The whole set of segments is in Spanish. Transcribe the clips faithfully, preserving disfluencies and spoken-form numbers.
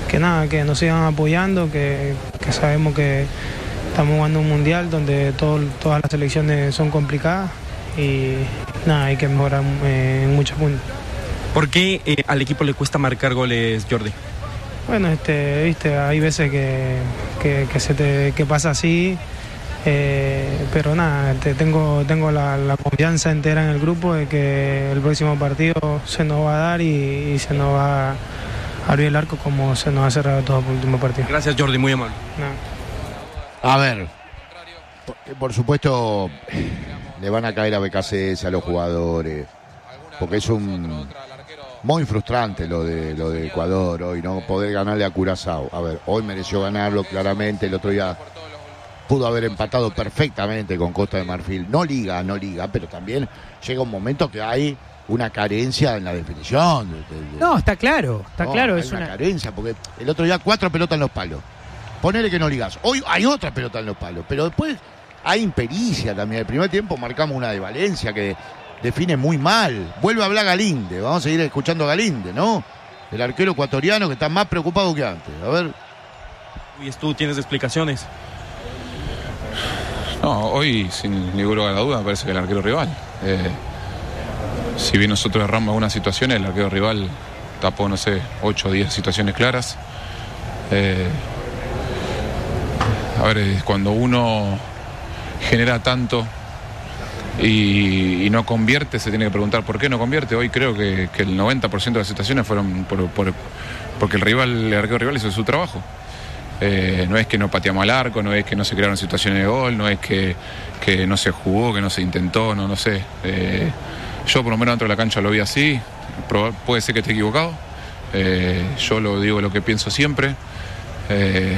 que nada, que nos sigan apoyando, que, que sabemos que estamos jugando un mundial donde todo, todas las selecciones son complicadas y nada, hay que mejorar eh, en muchos puntos. ¿Por qué eh, al equipo le cuesta marcar goles, Jordi? Bueno, este, viste, hay veces que, que, que se te que pasa así, eh, pero nada, te, tengo, tengo la, la confianza entera en el grupo de que el próximo partido se nos va a dar y, y se nos va a abrir el arco como se nos ha cerrado todo el último partido. Gracias, Jordi, muy amable. No. A ver, por, por supuesto le van a caer a B K C S, a los jugadores, porque es un muy frustrante lo de lo de Ecuador hoy, no poder ganarle a Curazao. A ver, hoy mereció ganarlo claramente, el otro día pudo haber empatado perfectamente con Costa de Marfil. No liga, no liga, pero también llega un momento que hay una carencia en la definición. De, de, no, está claro, está no, claro. Hay Es una, una carencia, porque el otro día cuatro pelotas en los palos. Ponele que no ligas. Hoy hay otra pelota en los palos, pero después hay impericia también. El primer tiempo marcamos una de Valencia que define muy mal. Vuelve a hablar Galinde, vamos a seguir escuchando a Galinde, ¿no? El arquero ecuatoriano que está más preocupado que antes. A ver. Luis, ¿tú tienes explicaciones? No, hoy sin ninguna lugar a la duda me parece que el arquero rival. Eh, si bien nosotros erramos algunas situaciones, el arquero rival tapó, no sé, ocho o diez situaciones claras. Eh, a ver, cuando uno genera tanto y, y no convierte, se tiene que preguntar por qué no convierte. Hoy creo que, que el noventa por ciento de las situaciones fueron por, por, porque el rival, el arquero rival hizo su trabajo. Eh, no es que no pateamos al arco, no es que no se crearon situaciones de gol, no es que, que no se jugó, que no se intentó, no, no sé. Eh, yo por lo menos dentro de la cancha lo vi así, puede ser que esté equivocado. Eh, yo lo digo lo que pienso siempre. Eh,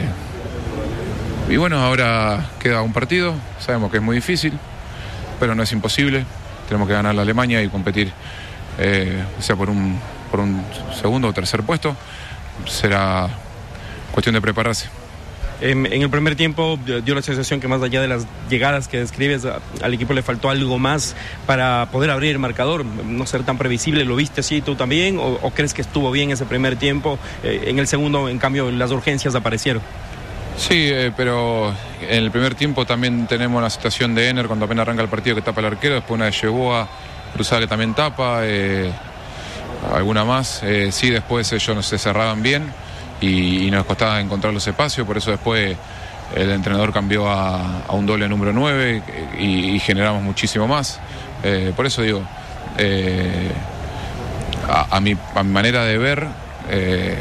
y bueno, ahora queda un partido, sabemos que es muy difícil, pero no es imposible. Tenemos que ganar la Alemania y competir, eh, sea por un, por un segundo o tercer puesto. Será cuestión de prepararse. En, en el primer tiempo dio la sensación que más allá de las llegadas que describes, al equipo le faltó algo más para poder abrir el marcador, no ser tan previsible. ¿Lo viste así tú también o, o crees que estuvo bien ese primer tiempo? Eh, en el segundo, en cambio, las urgencias aparecieron. Sí, eh, pero en el primer tiempo también tenemos la situación de Ener cuando apenas arranca el partido que tapa el arquero, después una de Yeboah cruzada que también tapa, eh, alguna más. Eh, sí, después ellos no se cerraban bien y, y nos costaba encontrar los espacios, por eso después el entrenador cambió a, a un doble número nueve y, y generamos muchísimo más. Eh, por eso digo, eh, a, a, mi, a mi manera de ver, eh,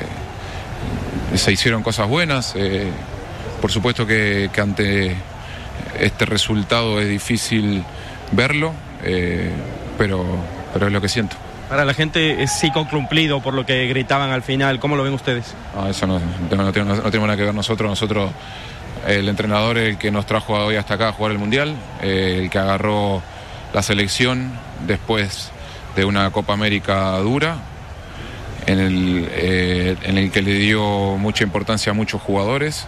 se hicieron cosas buenas. Eh, por supuesto que, que ante este resultado es difícil verlo, eh, pero, pero es lo que siento. Para la gente es ciclo cumplido por lo que gritaban al final. ¿Cómo lo ven ustedes? No, eso no, no, no, tiene, no tenemos nada que ver nosotros. Nosotros, el entrenador, el que nos trajo hoy hasta acá a jugar el Mundial, eh, el que agarró la selección después de una Copa América dura, en el, eh, en el que le dio mucha importancia a muchos jugadores.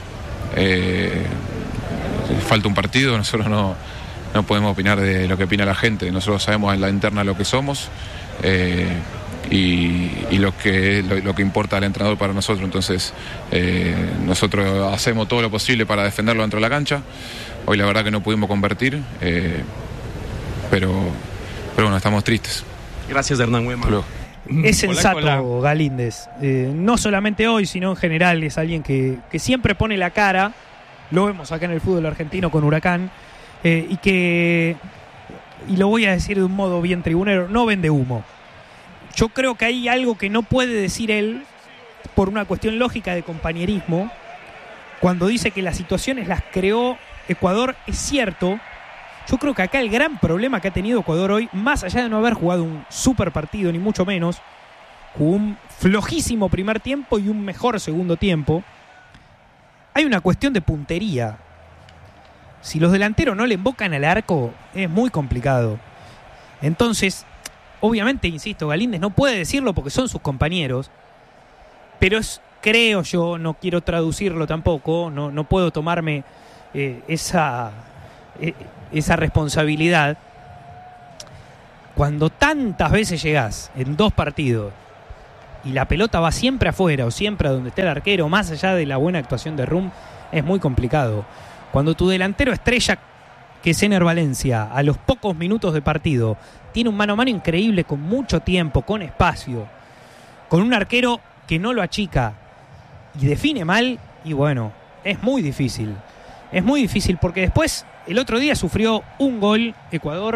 Eh, falta un partido, nosotros no, no podemos opinar de lo que opina la gente. Nosotros sabemos en la interna lo que somos. Eh, y, y lo que lo, lo que importa al entrenador para nosotros. Entonces eh, nosotros hacemos todo lo posible para defenderlo dentro de la cancha. Hoy la verdad que no pudimos convertir, eh, pero pero bueno, estamos tristes. Gracias, Hernán Huema. Es sensato, hola, hola. Galíndez, eh, no solamente hoy sino en general. Es alguien que, que siempre pone la cara. Lo vemos acá en el fútbol argentino con Huracán, eh, y que, y lo voy a decir de un modo bien tribunero, no vende humo. Yo creo que hay algo que no puede decir él por una cuestión lógica de compañerismo. Cuando dice que las situaciones las creó Ecuador, es cierto. Yo creo que acá el gran problema que ha tenido Ecuador hoy, más allá de no haber jugado un super partido, ni mucho menos, jugó un flojísimo primer tiempo y un mejor segundo tiempo. Hay una cuestión de puntería. Si los delanteros no le embocan al arco, es muy complicado. Entonces, obviamente, insisto, Galíndez no puede decirlo porque son sus compañeros, pero es, creo yo, no quiero traducirlo tampoco, no, no puedo tomarme eh, esa, eh, esa responsabilidad. Cuando tantas veces llegás en dos partidos y la pelota va siempre afuera o siempre a donde esté el arquero, más allá de la buena actuación de Rum, es muy complicado. Cuando tu delantero estrella, que es Ener Valencia, a los pocos minutos de partido, tiene un mano a mano increíble, con mucho tiempo, con espacio, con un arquero que no lo achica y define mal, y bueno, es muy difícil. Es muy difícil porque después, el otro día sufrió un gol Ecuador.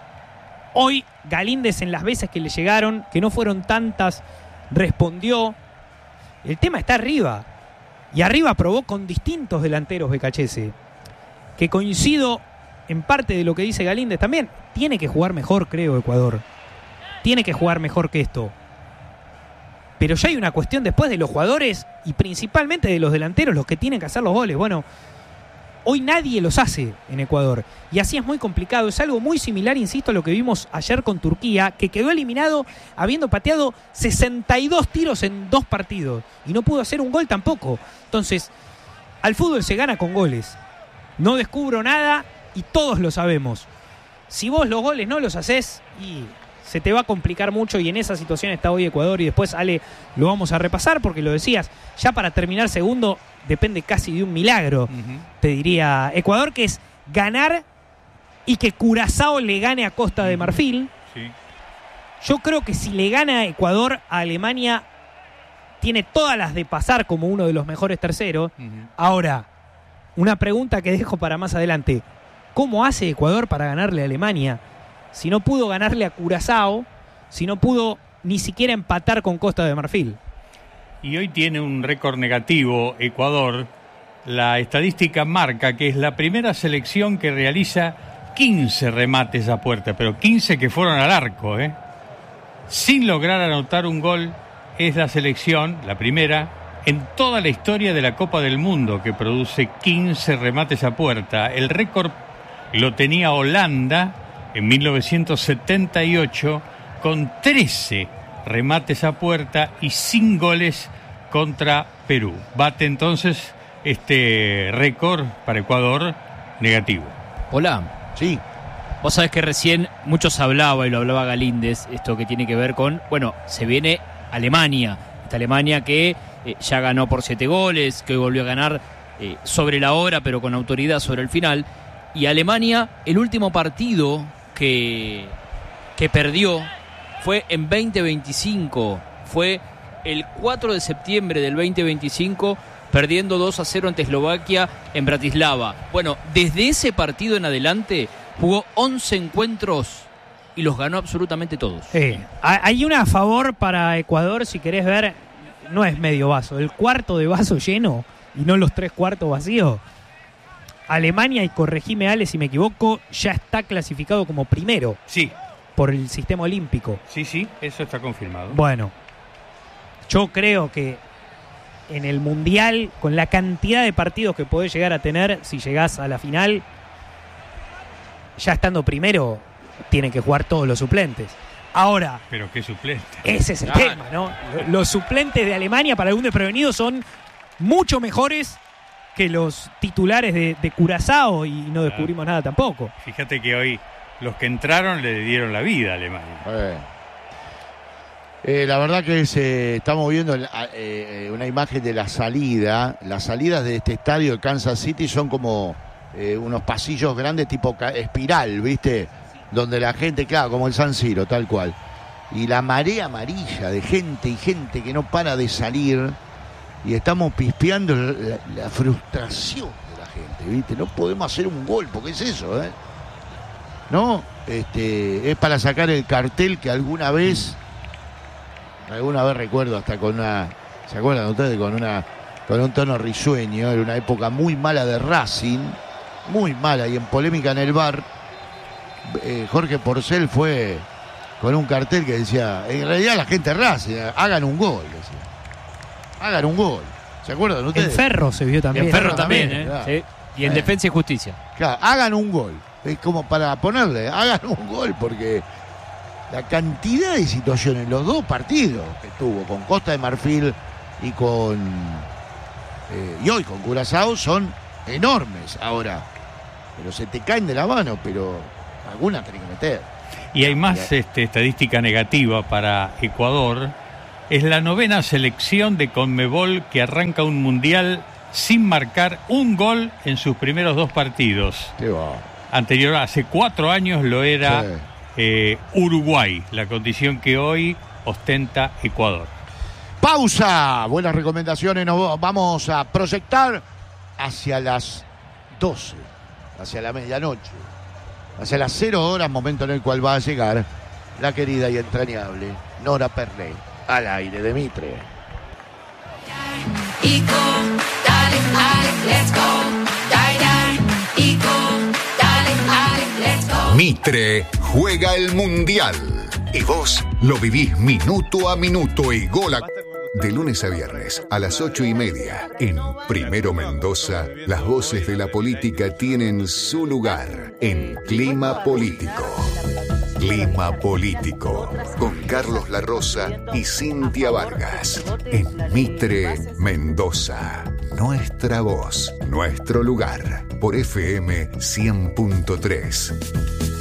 Hoy Galíndez, en las veces que le llegaron, que no fueron tantas, respondió. El tema está arriba. Y arriba probó con distintos delanteros Becachese. Que coincido en parte de lo que dice Galíndez también. Tiene que jugar mejor, creo, Ecuador. Tiene que jugar mejor que esto. Pero ya hay una cuestión después de los jugadores y principalmente de los delanteros, los que tienen que hacer los goles. Bueno, hoy nadie los hace en Ecuador. Y así es muy complicado. Es algo muy similar, insisto, a lo que vimos ayer con Turquía, que quedó eliminado habiendo pateado sesenta y dos tiros en dos partidos. Y no pudo hacer un gol tampoco. Entonces, al fútbol se gana con goles. No descubro nada y todos lo sabemos. Si vos los goles no los hacés, y se te va a complicar mucho, y en esa situación está hoy Ecuador. Y después, Ale, lo vamos a repasar porque lo decías, ya para terminar segundo depende casi de un milagro, uh-huh. te diría Ecuador, que es ganar y que Curazao le gane a Costa de Marfil. Sí. Yo creo que si le gana Ecuador a Alemania, tiene todas las de pasar como uno de los mejores terceros. Uh-huh. Ahora, una pregunta que dejo para más adelante: ¿cómo hace Ecuador para ganarle a Alemania? Si no pudo ganarle a Curazao, si no pudo ni siquiera empatar con Costa de Marfil. Y hoy tiene un récord negativo Ecuador. La estadística marca que es la primera selección que realiza quince remates a puerta, pero quince que fueron al arco, ¿eh? Sin lograr anotar un gol. Es la selección, la primera, en toda la historia de la Copa del Mundo, que produce quince remates a puerta. El récord lo tenía Holanda en mil novecientos setenta y ocho, con trece remates a puerta y sin goles contra Perú. Bate entonces este récord para Ecuador negativo. Hola. Sí. Vos sabés que recién muchos hablaba, y lo hablaba Galíndez, esto que tiene que ver con, bueno, se viene Alemania, esta Alemania que eh, ya ganó por siete goles, que hoy volvió a ganar eh, sobre la hora, pero con autoridad sobre el final. Y Alemania, el último partido que, que perdió fue en veinte veinticinco, fue el cuatro de septiembre del veinte veinticinco, perdiendo dos a cero ante Eslovaquia en Bratislava. Bueno, desde ese partido en adelante jugó once encuentros y los ganó absolutamente todos. Sí. Hay una a favor para Ecuador, si querés ver, no es medio vaso, el cuarto de vaso lleno y no los tres cuartos vacíos. Alemania, y corregime Ale si me equivoco, ya está clasificado como primero. Sí. Por el sistema olímpico. Sí, sí, eso está confirmado. Bueno, yo creo que en el Mundial, con la cantidad de partidos que podés llegar a tener, si llegás a la final, ya estando primero, tienen que jugar todos los suplentes. Ahora, pero qué suplente. Ese es el ah, tema, ¿no? Los suplentes de Alemania, para algún desprevenido, son mucho mejores que los titulares de, de Curazao, y no descubrimos ah. nada tampoco. Fíjate que hoy los que entraron le dieron la vida a Alemania. Eh. Eh, la verdad que se, estamos viendo eh, una imagen de la salida. Las salidas de este estadio de Kansas City son como eh, unos pasillos grandes tipo espiral, ¿viste? Donde la gente, claro, como el San Siro, tal cual. Y la marea amarilla de gente y gente que no para de salir. Y estamos pispeando la, la frustración de la gente, ¿viste? No podemos hacer un gol, porque es eso, ¿eh? ¿No? Este, es para sacar el cartel que alguna vez... Alguna vez recuerdo hasta con una... ¿Se acuerdan ustedes? Con una con un tono risueño. Era una época muy mala de Racing. Muy mala. Y en polémica en el bar, eh, Jorge Porcel fue con un cartel que decía... En realidad la gente de Racing, hagan un gol, decía. Hagan un gol. ¿Se acuerdan ustedes? En Ferro se vio también. En Ferro también, también, ¿eh? Claro. Sí. Y en eh. Defensa y Justicia. Claro, hagan un gol. Es como para ponerle, hagan un gol, porque... La cantidad de situaciones, los dos partidos que tuvo con Costa de Marfil y con eh, y hoy con Curazao son enormes ahora, pero se te caen de la mano, pero alguna tenés que meter. Y hay más este, estadística negativa para Ecuador, Es la novena selección de Conmebol que arranca un mundial sin marcar un gol en sus primeros dos partidos. Qué va. Anterior, hace cuatro años lo era Sí. eh, Uruguay, la condición que hoy ostenta Ecuador. Pausa. Buenas recomendaciones. Nos vamos a proyectar hacia las doce, hacia la medianoche, hacia las cero horas, momento en el cual va a llegar la querida y entrañable Nora Perné al aire de Mitre. Mitre juega el Mundial y vos lo vivís minuto a minuto y gol a... De lunes a viernes a las ocho y media en Primero Mendoza, las voces de la política tienen su lugar en Clima Político. Clima Político con Carlos La Rosa y Cintia Vargas en Mitre Mendoza. Nuestra voz, nuestro lugar por F M cien punto tres.